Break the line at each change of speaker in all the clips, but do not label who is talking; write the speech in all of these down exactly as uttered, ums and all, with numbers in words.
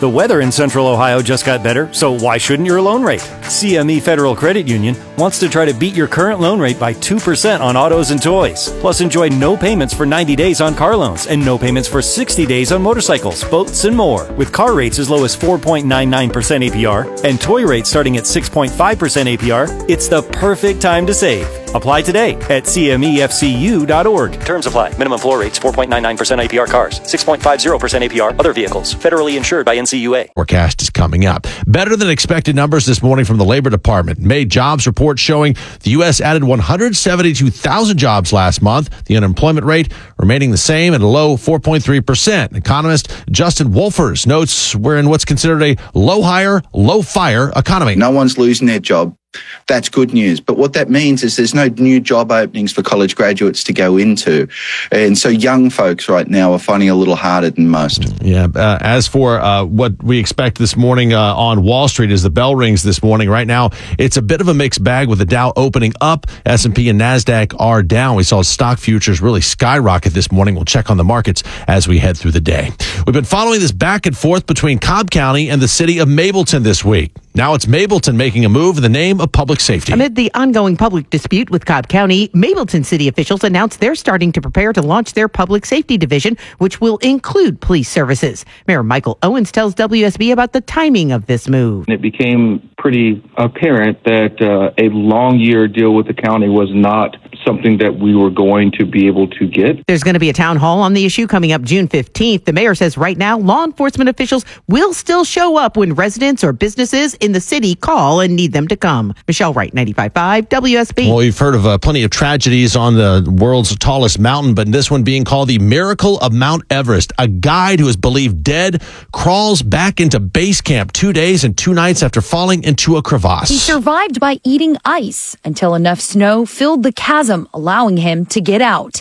The weather in Central Ohio just got better, so why shouldn't your loan rate? C M E Federal Credit Union wants to try to beat your current loan rate by two percent on autos and toys. Plus, enjoy no payments for ninety days on car loans and no payments for sixty days on motorcycles, boats, and more. With car rates as low as four point nine nine percent A P R and toy rates starting at six point five percent A P R, it's the perfect time to save. Apply today at C M E F C U dot org. Terms apply. Minimum floor rates four point nine nine percent A P R cars, six point five zero percent A P R other vehicles. Federally insured by N C U A.
Forecast is coming up. Better than expected numbers this morning from the Labor Department. May jobs report showing the U S added one hundred seventy-two thousand jobs last month. The unemployment rate remaining the same at a low four point three percent. Economist Justin Wolfers notes we're in what's considered a low hire, low fire economy.
No one's losing their job. That's good news. But what that means is there's no new job openings for college graduates to go into. And so young folks right now are finding it a little harder than most.
Yeah. Uh, as for uh, what we expect this morning uh, on Wall Street as the bell rings this morning, right now, it's a bit of a mixed bag with the Dow opening up. S and P and NASDAQ are down. We saw stock futures really skyrocket this morning. We'll check on the markets as we head through the day. We've been following this back and forth between Cobb County and the city of Mableton this week. Now it's Mableton making a move in the name of public safety.
Amid the ongoing public dispute with Cobb County, Mableton city officials announced they're starting to prepare to launch their public safety division, which will include police services. Mayor Michael Owens tells W S B about the timing of this move.
It became pretty apparent that uh, a long year deal with the county was not something that we were going to be able to get.
There's going to be a town hall on the issue coming up June fifteenth. The mayor says right now, law enforcement officials will still show up when residents or businesses in the city call and need them to come. Michelle Wright, ninety-five point five W S B.
Well, you've heard of uh, plenty of tragedies on the world's tallest mountain, but this one being called the Miracle of Mount Everest. A guide who is believed dead crawls back into base camp two days and two nights after falling into a crevasse.
He survived by eating ice until enough snow filled the chasm, allowing him to get out.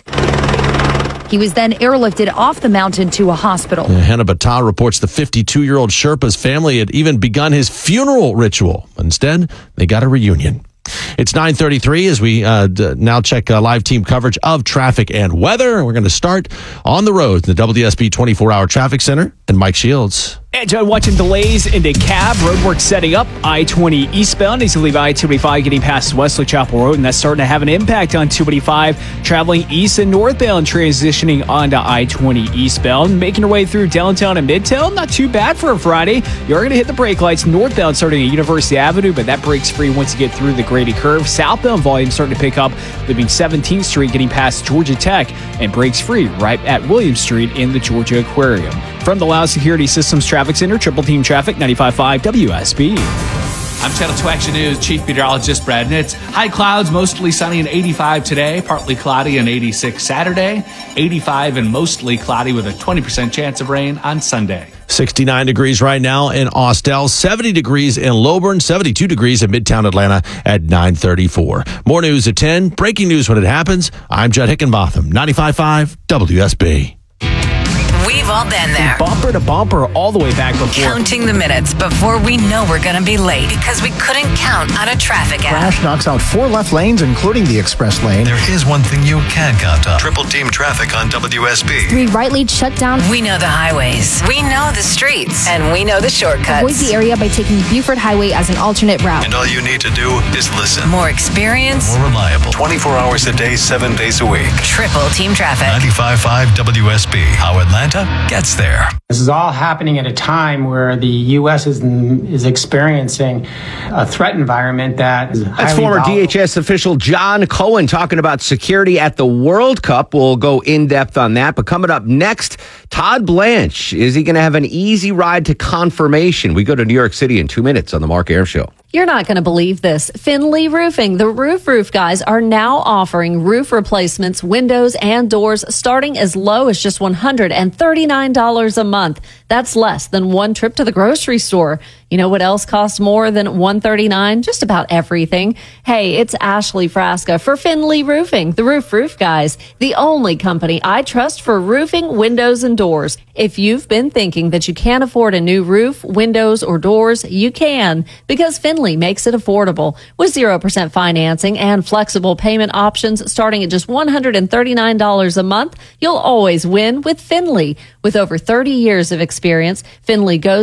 He was then airlifted off the mountain to a hospital.
Hannah Battah reports the fifty-two-year-old Sherpa's family had even begun his funeral ritual. Instead, they got a reunion. It's nine thirty-three as we uh, d- now check uh, live team coverage of traffic and weather. We're going to start on the road, the W S B twenty-four hour Traffic Center, and Mike Shields.
And John, watching delays into cab roadwork setting up I twenty eastbound as you leave I twenty-five getting past Wesley Chapel Road, and that's starting to have an impact on two eighty-five traveling east and northbound, transitioning onto I twenty eastbound, making your way through downtown and midtown. Not too bad for a Friday. You're going to hit the brake lights northbound starting at University Avenue, but that breaks free once you get through the Grady Curve. Southbound volume starting to pick up, leaving seventeenth Street getting past Georgia Tech, and breaks free right at Williams Street in the Georgia Aquarium. From the Loud Security Systems Traffic Center, Triple Team Traffic, ninety-five point five W S B.
I'm Channel two Action News Chief Meteorologist Brad Nitz. High clouds, mostly sunny and eighty-five today, partly cloudy and eighty-six Saturday, eighty-five and mostly cloudy with a twenty percent chance of rain on Sunday.
sixty-nine degrees right now in Austell, seventy degrees in Lilburn, seventy-two degrees in Midtown Atlanta at nine thirty-four. More news at ten. Breaking news when it happens. I'm Judd Hickenbotham, ninety-five point five W S B.
We've all been there.
Bumper to bumper all the way back before.
Counting the minutes before we know we're going to be late because we couldn't count on a traffic app.
Crash knocks out four left lanes, including the express lane.
There is one thing you can count on. Triple Team Traffic on W S B.
Three right lanes shut down.
We know the highways. We know the streets. And we know the shortcuts.
Avoid the area by taking Buford Highway as an alternate route.
And all you need to do is listen.
More experience.
More reliable. twenty-four hours a day, seven days a week.
Triple Team Traffic.
ninety-five point five W S B. How Atlanta gets there.
This is all happening at a time where the U S is is experiencing a threat environment that is highly
That's former
volatile.
D H S official John Cohen talking about security at the World Cup. We'll go in depth on that. But coming up next, Todd Blanche. Is he going to have an easy ride to confirmation? We go to New York City in two minutes on the Mark Air Show.
You're not going to believe this. Finley Roofing, the Roof Roof guys, are now offering roof replacements, windows, and doors starting as low as just one hundred thirty-nine dollars a month. That's less than one trip to the grocery store. You know what else costs more than one hundred thirty-nine dollars? Just about everything. Hey, it's Ashley Frasca for Finley Roofing, the Roof Roof guys, the only company I trust for roofing, windows, and doors. If you've been thinking that you can't afford a new roof, windows, or doors, you can, because Finley makes it affordable with zero percent financing and flexible payment options starting at just one hundred thirty-nine dollars a month. You'll always win with Finley. With over thirty years of experience, Finley goes